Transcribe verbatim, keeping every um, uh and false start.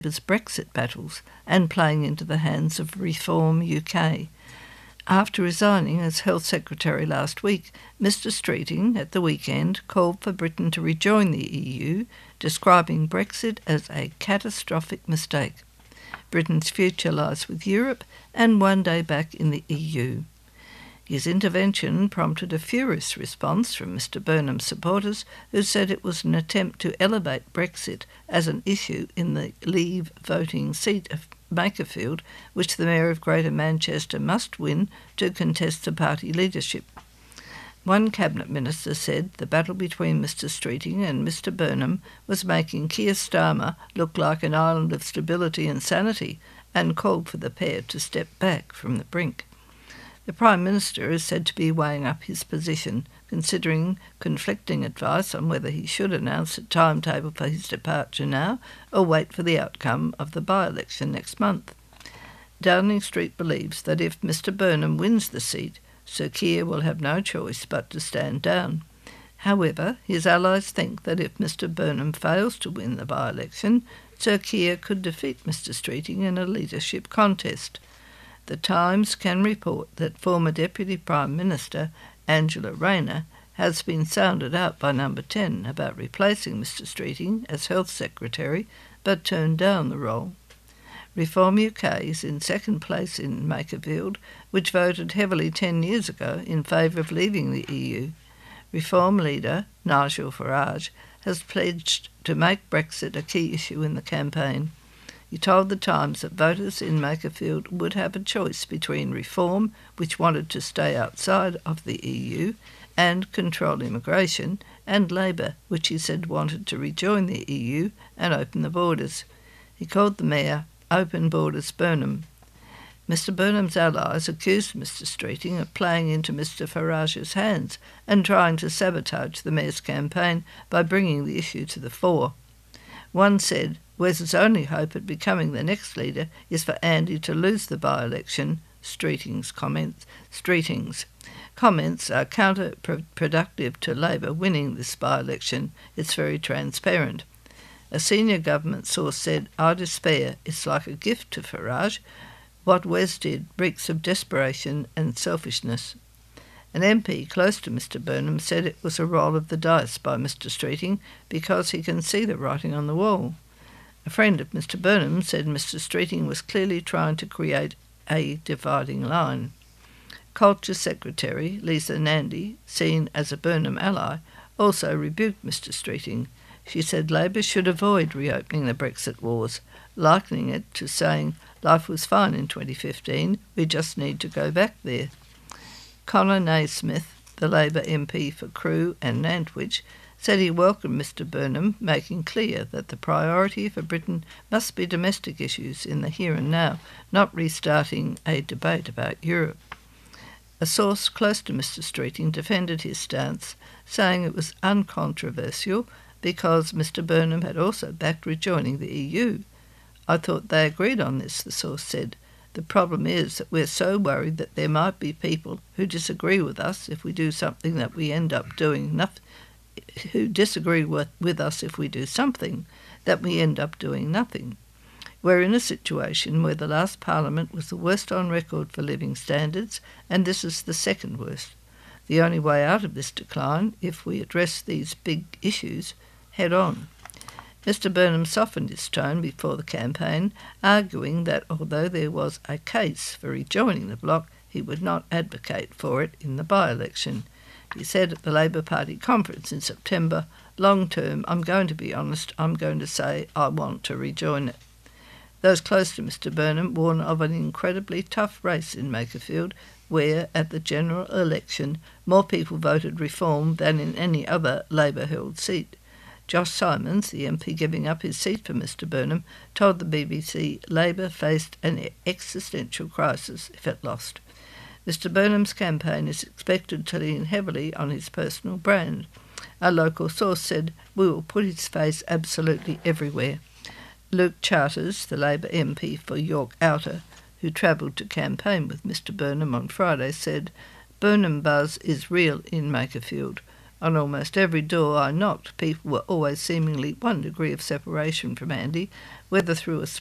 Labour's Brexit battles and playing into the hands of Reform U K. After resigning as Health Secretary last week, Mr Streeting at the weekend called for Britain to rejoin the E U, describing Brexit as a catastrophic mistake. Britain's future lies with Europe and one day back in the E U. His intervention prompted a furious response from Mr Burnham's supporters, who said it was an attempt to elevate Brexit as an issue in the Leave voting seat of Makerfield, which the Mayor of Greater Manchester must win to contest the party leadership. One Cabinet Minister said the battle between Mr Streeting and Mr Burnham was making Keir Starmer look like an island of stability and sanity, and called for the pair to step back from the brink. The Prime Minister is said to be weighing up his position, considering conflicting advice on whether he should announce a timetable for his departure now or wait for the outcome of the by-election next month. Downing Street believes that if Mr Burnham wins the seat, Sir Keir will have no choice but to stand down. However, his allies think that if Mr Burnham fails to win the by-election, Sir Keir could defeat Mr Streeting in a leadership contest. The Times can report that former Deputy Prime Minister Angela Rayner has been sounded out by Number ten about replacing Mr Streeting as Health Secretary, but turned down the role. Reform U K is in second place in Makerfield, which voted heavily ten years ago in favour of leaving the E U. Reform leader Nigel Farage has pledged to make Brexit a key issue in the campaign. He told the Times that voters in Makerfield would have a choice between Reform, which wanted to stay outside of the E U and control immigration, and Labour, which he said wanted to rejoin the E U and open the borders. He called the Mayor Open Borders Burnham. Mr Burnham's allies accused Mr Streeting of playing into Mr Farage's hands and trying to sabotage the Mayor's campaign by bringing the issue to the fore. One said Wes's only hope at becoming the next leader is for Andy to lose the by-election. Streeting's comments, Streeting's comments are counterproductive to Labour winning this by-election. It's very transparent. A senior government source said, "I despair. It's like a gift to Farage. What Wes did reeks of desperation and selfishness." An M P close to Mr Burnham said it was a roll of the dice by Mr Streeting because he can see the writing on the wall. A friend of Mr Burnham said Mr Streeting was clearly trying to create a dividing line. Culture Secretary Lisa Nandy, seen as a Burnham ally, also rebuked Mr Streeting. She said Labour should avoid reopening the Brexit wars, likening it to saying life was fine in twenty fifteen, we just need to go back there. Conor Naismith, the Labour M P for Crewe and Nantwich, said he welcomed Mr Burnham, making clear that the priority for Britain must be domestic issues in the here and now, not restarting a debate about Europe. A source close to Mr Streeting defended his stance, saying it was uncontroversial because Mr Burnham had also backed rejoining the E U. "I thought they agreed on this," the source said. "The problem is that we're so worried that there might be people who disagree with us if we do something that we end up doing nothing, who disagree with, with us if we do something that we end up doing nothing. We're in a situation where the last Parliament was the worst on record for living standards, and this is the second worst. The only way out of this decline, if we address these big issues head on." Mr Burnham softened his tone before the campaign, arguing that although there was a case for rejoining the bloc, he would not advocate for it in the by-election. He said at the Labour Party conference in September, "Long term, I'm going to be honest, I'm going to say I want to rejoin it." Those close to Mr Burnham warn of an incredibly tough race in Makerfield, where, at the general election, more people voted Reform than in any other Labour-held seat. Josh Simons, the M P giving up his seat for Mr Burnham, told the B B C Labour faced an existential crisis if it lost. Mr Burnham's campaign is expected to lean heavily on his personal brand. A local source said, "We will put his face absolutely everywhere." Luke Charters, the Labour M P for York Outer, who travelled to campaign with Mr Burnham on Friday, said, "Burnham buzz is real in Makerfield. On almost every door I knocked, people were always seemingly one degree of separation from Andy, whether through a